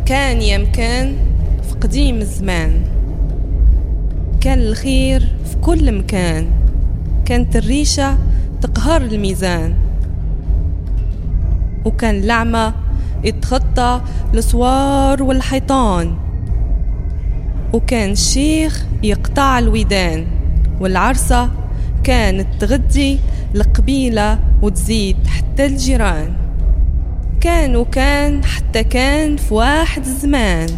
كان يمكن في قديم الزمان، كان الخير في كل مكان، كانت الريشة تقهر الميزان، وكان الأعمى يتخطى الأسوار والحيطان، وكان الشيخ يقطع الودان، والعرسة كانت تغدي القبيلة وتزيد حتى الجيران. كان حتى كان في واحد الزمان.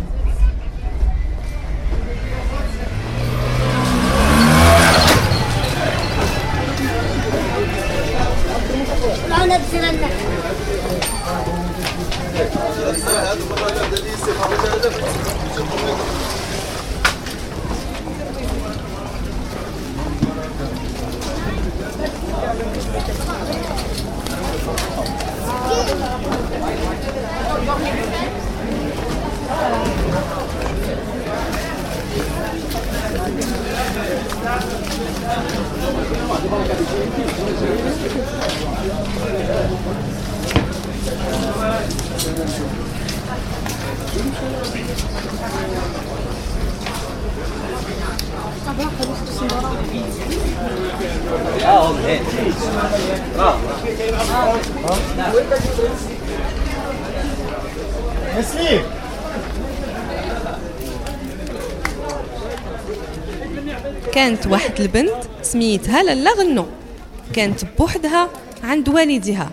كانت واحد البنت سميتها لالا غنو، كانت بوحدها عند والدها،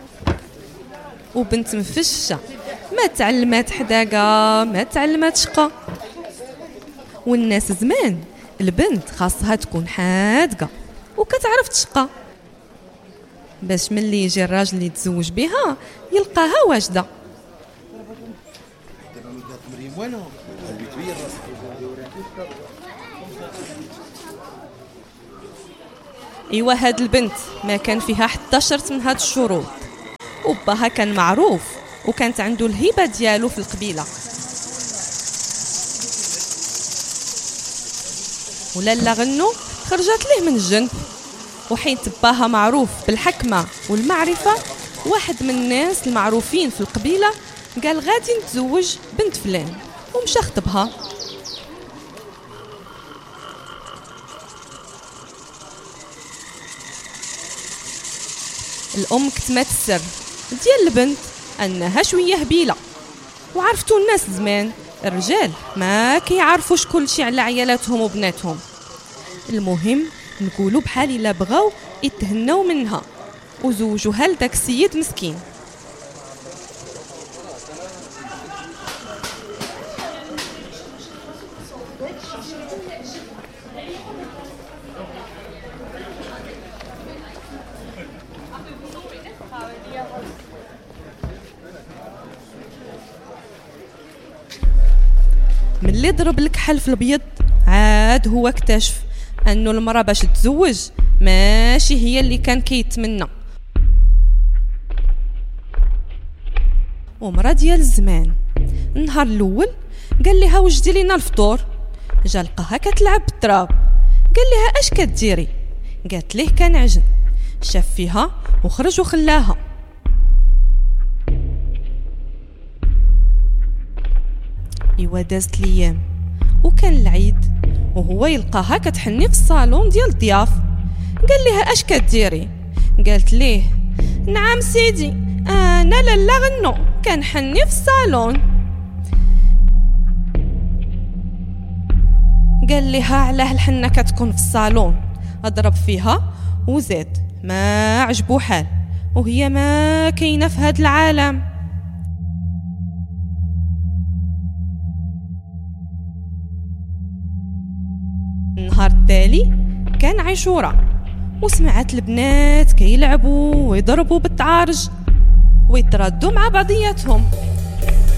وبنت مفشة، ما تعلمات حداقة، ما تعلمات شقة. والناس زمان البنت خاصها تكون حادقة وكتعرف تشقى، باش ملي يجي الراجل اللي يتزوج بها يلقاها واجدة. ايوا هاد البنت ما كان فيها حتى شرط من هاد الشروط، وباها كان معروف وكانت عنده الهبة ديالو في القبيلة. ولالا غنو خرجت ليه من الجنب، وحين باها معروف بالحكمة والمعرفة، واحد من الناس المعروفين في القبيلة قال غادي نتزوج بنت فلان، ومشى خطبها. الأم كتمات السر ديال البنت أنها شوية هبيلة، وعرفتوا الناس زمان الرجال ما كيعرفوش كل شيء على عيالاتهم وبناتهم. المهم نقولوا بحال إلا بغاو يتهنوا منها وزوجوها لداك السيد مسكين. ملي ضرب الكحل في البيض عاد هو اكتشف انه المرأة باش تتزوج ماشي هي اللي كان كيتمنى. ومرأة ديال الزمان النهار الاول قال لها وجدي لينا الفطور، جا لقاها كتلعب بالتراب، قال لها اش كديري؟ قالت ليه كنعجن، شاف فيها وخرج وخلاها. ايوا دازت الايام وكان العيد، وهو يلقاها كتحني في الصالون ديال الضياف، قال لها اش كديري؟ قالت ليه نعم سيدي انا لالا غنو كنحني في الصالون. قال لها علاه الحنه كتكون في الصالون؟ اضرب فيها وزاد ما عجبو حال، وهي ما كاينه في هذا العالم. النهار التالي كان عاشوراء، وسمعت البنات كيلعبوا ويضربوا بالتعارج ويتردوا مع بعضياتهم.